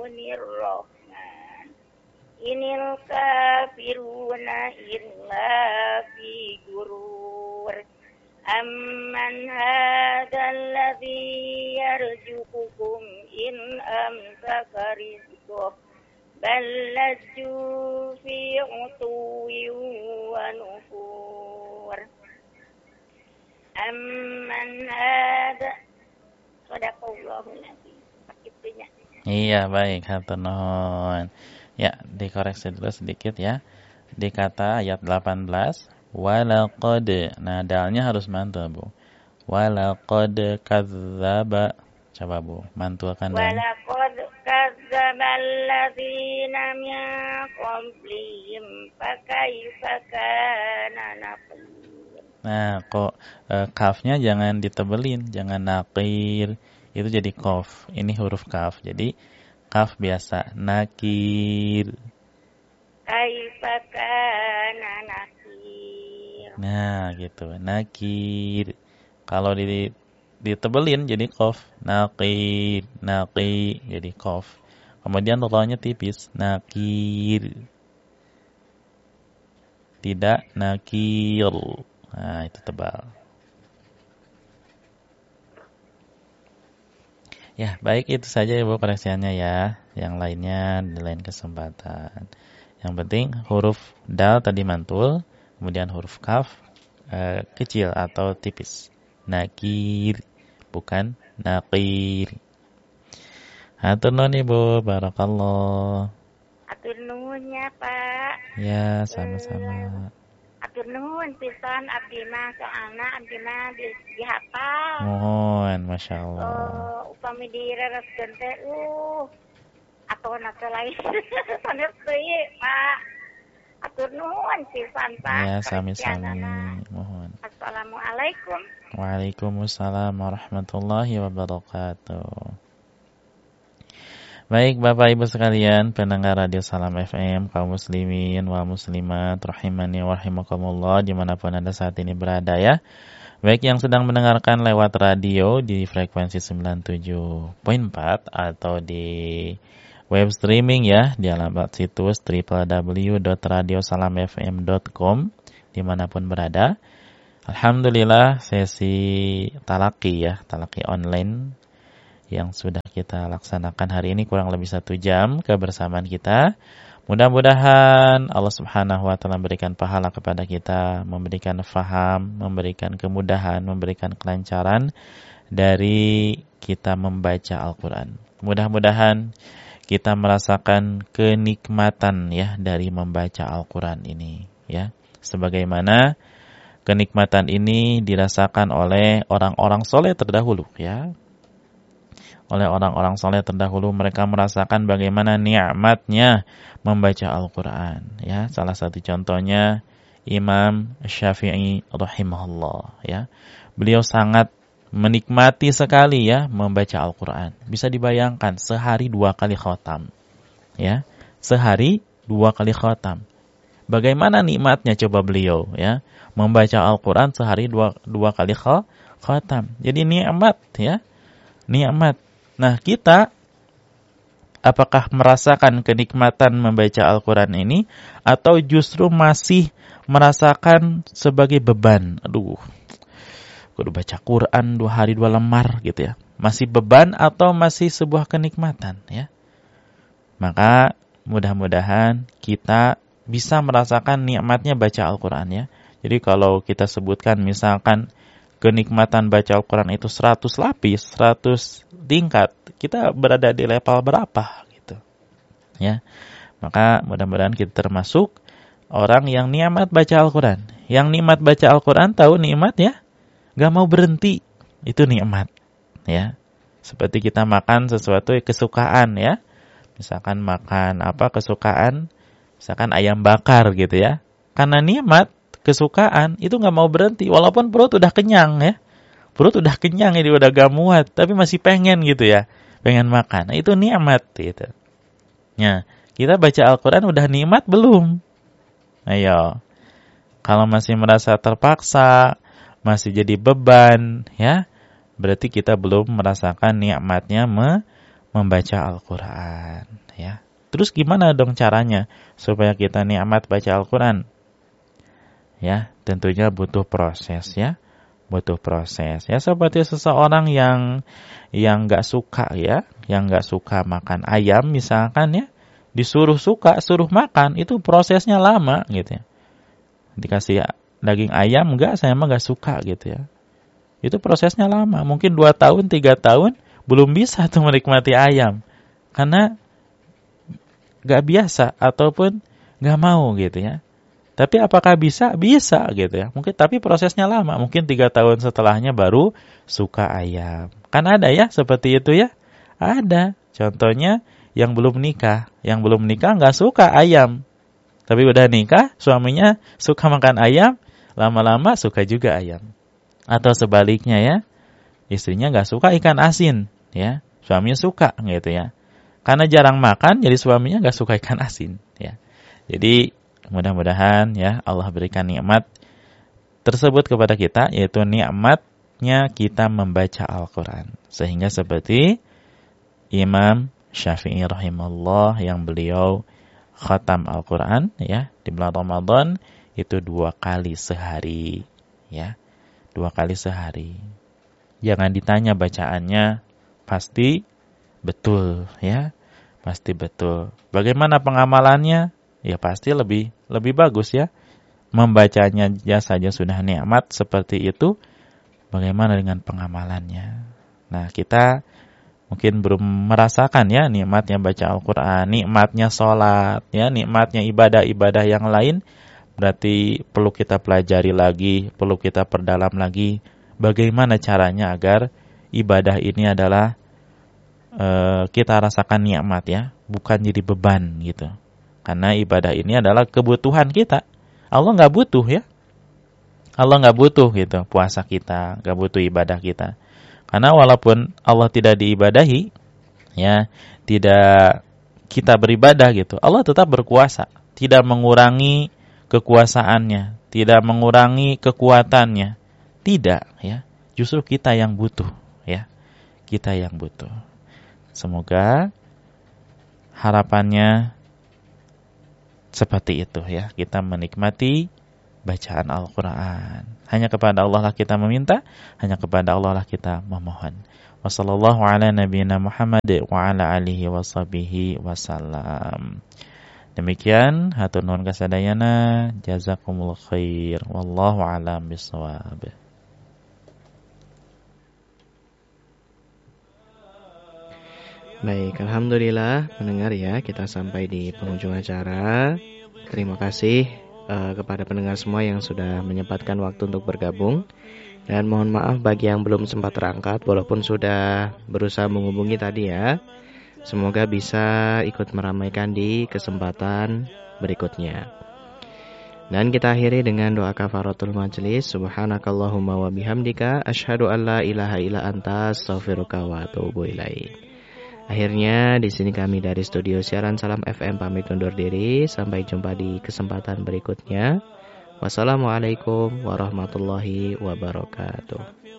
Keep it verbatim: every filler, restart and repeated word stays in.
dunir rahman inil kafiruna illa fi gurur amman hadzal ladzi yarzuqukum in amsaka rizqahu bal lajju fi utuwin wa nufur amman hadza sadaqallahul azim. Itunya. Iya, baik, hatur nuhun. Ya, dikoreksi dulu sedikit ya. Di kata ayat delapan belas, walaqad. Nah, dalnya harus mantul, Bu. Walaqad kadzdzaba. Coba, Bu, mantulkan dalnya. Walaqad kadzdzabal ladzina min qablihim fakaifa kana naqir. Nah, kok e, kafnya jangan ditebelin, jangan nakir. Itu jadi qaf. Ini huruf kaf. Jadi kaf biasa, nakir. Kaifa kana nakir. Nah, gitu, nakir. Kalau di ditebelin jadi qaf, nakir, naqi jadi qaf. Kemudian ra-nya tipis, nakir. Tidak nakir. Nah, itu tebal. Ya, baik, itu saja Ibu koreksiannya ya. Yang lainnya di lain kesempatan. Yang penting huruf dal tadi mantul, kemudian huruf kaf eh, kecil atau tipis. Nakir, bukan naqir. Hatur nuhun Ibu, barakallah. Atur nuhunnya, Pak. Ya, sama-sama. Atur nuhun pisan abdi mah soalna abdi mah dihafal. Mohon, Masya Allah. Oh, upami direreskeun teh uh atona teh lain sanes deui, Pak. Atur nuhun pisan, Pak. Ya, sami-sami. Mohon. Assalamualaikum. Waalaikumsalam warahmatullahi wabarakatuh. Baik Bapak Ibu sekalian, pendengar Radio Salam F M, kaum muslimin wa muslimat, rahimani wa rahimakumullah, dimanapun Anda saat ini berada ya. Baik yang sedang mendengarkan lewat radio di frekuensi sembilan puluh tujuh koma empat atau di web streaming ya, di alamat situs w w w dot radio salam f m dot com, dimanapun berada. Alhamdulillah sesi talaki ya, talaki online yang sudah kita laksanakan hari ini kurang lebih satu jam kebersamaan kita. Mudah-mudahan Allah Subhanahu wa Ta'ala memberikan pahala kepada kita, memberikan faham, memberikan kemudahan, memberikan kelancaran dari kita membaca Al-Quran. Mudah-mudahan kita merasakan kenikmatan ya dari membaca Al-Quran ini ya. Sebagaimana kenikmatan ini dirasakan oleh orang-orang soleh terdahulu ya. Oleh orang-orang saleh terdahulu, mereka merasakan bagaimana nikmatnya membaca Al-Quran ya. Salah satu contohnya Imam Syafi'i rahimahullah ya. Beliau sangat menikmati sekali ya membaca Al-Quran. Bisa dibayangkan sehari dua kali khatam ya. Sehari dua kali khatam. Bagaimana nikmatnya coba beliau ya membaca Al-Quran sehari dua, dua kali khatam. Jadi nikmat ya. Nikmat. Nah, kita apakah merasakan kenikmatan membaca Al-Quran ini atau justru masih merasakan sebagai beban? Aduh, kudu baca Quran dua hari dua lembar gitu ya. Masih beban atau masih sebuah kenikmatan ya? Maka mudah-mudahan kita bisa merasakan nikmatnya baca Al-Quran ya. Jadi kalau kita sebutkan misalkan kenikmatan baca Al-Quran itu seratus lapis, seratus tingkat, kita berada di level berapa gitu ya. Maka mudah-mudahan kita termasuk orang yang nikmat baca Al-Quran. Yang nikmat baca Al-Quran tahu nikmat ya, gak mau berhenti, itu nikmat ya. Seperti kita makan sesuatu yang kesukaan ya, misalkan makan apa kesukaan, misalkan ayam bakar gitu ya, karena nikmat kesukaan itu gak mau berhenti walaupun perut udah kenyang ya. Perut udah kenyang ini udah gak muat tapi masih pengen gitu ya, pengen makan. Nah, itu nikmat gitu. Nah, kita baca Al-Quran udah nikmat belum? Ayo. Kalau masih merasa terpaksa, masih jadi beban ya, berarti kita belum merasakan nikmatnya me- membaca Al-Quran, ya. Terus gimana dong caranya supaya kita nikmat baca Al-Quran? Ya, tentunya butuh proses, ya. Butuh proses. Ya, seperti seseorang yang yang nggak suka, ya, yang nggak suka makan ayam misalkan, ya, disuruh suka, suruh makan, itu prosesnya lama gitu ya. Dikasih daging ayam, enggak, saya mah nggak suka gitu ya. Itu prosesnya lama, mungkin dua tahun, tiga tahun belum bisa tuh menikmati ayam. Karena nggak biasa ataupun nggak mau gitu ya. Tapi apakah bisa? Bisa gitu ya. Mungkin tapi prosesnya lama. Mungkin tiga tahun setelahnya baru suka ayam. Kan ada ya seperti itu ya? Ada. Contohnya yang belum nikah. Yang belum nikah nggak suka ayam. Tapi udah nikah, suaminya suka makan ayam. Lama-lama suka juga ayam. Atau sebaliknya ya. Istrinya nggak suka ikan asin. Ya, suaminya suka gitu ya. Karena jarang makan, jadi suaminya nggak suka ikan asin. Ya. Jadi mudah-mudahan ya Allah berikan nikmat tersebut kepada kita, yaitu nikmatnya kita membaca Al-Quran. Sehingga seperti Imam Syafi'i rahimahullah yang beliau khatam Al-Quran ya di bulan Ramadan itu dua kali sehari, ya, dua kali sehari. Jangan ditanya bacaannya, pasti betul, ya, pasti betul. Bagaimana pengamalannya? Ya pasti lebih lebih bagus ya. Membacanya ya saja sudah nikmat seperti itu. Bagaimana dengan pengamalannya? Nah, kita mungkin belum merasakan ya nikmatnya baca Al-Quran, nikmatnya sholat, ya, nikmatnya ibadah-ibadah yang lain. Berarti perlu kita pelajari lagi, perlu kita perdalam lagi. Bagaimana caranya agar ibadah ini adalah uh, kita rasakan nikmat ya, bukan jadi beban gitu. Karena ibadah ini adalah kebutuhan kita. Allah nggak butuh ya. Allah nggak butuh gitu puasa kita, nggak butuh ibadah kita. Karena walaupun Allah tidak diibadahi, ya, tidak kita beribadah gitu, Allah tetap berkuasa, tidak mengurangi kekuasaannya, tidak mengurangi kekuatannya, tidak ya. Justru kita yang butuh, ya, kita yang butuh. Semoga harapannya seperti itu ya, kita menikmati bacaan Al-Quran. Hanya kepada Allah lah kita meminta, hanya kepada Allah lah kita memohon. Wassallallahu ala nabiyina Muhammad wa ala alihi washabihi wasallam. Demikian hatur nuhun kasadayana, jazakumullah khair, wallahu a'lam bishawab. Baik, alhamdulillah pendengar ya, kita sampai di penghujung acara. Terima kasih uh, kepada pendengar semua yang sudah menyempatkan waktu untuk bergabung. Dan mohon maaf bagi yang belum sempat terangkat, walaupun sudah berusaha menghubungi tadi ya. Semoga bisa ikut meramaikan di kesempatan berikutnya. Dan kita akhiri dengan doa kafaratul majlis. Subhanakallahumma wa bihamdika asyhadu an la ilaha illa anta astaghfiruka wa atubu ilaik. Akhirnya di sini kami dari studio siaran Salam F M pamit undur diri. Sampai jumpa di kesempatan berikutnya. Wassalamualaikum warahmatullahi wabarakatuh.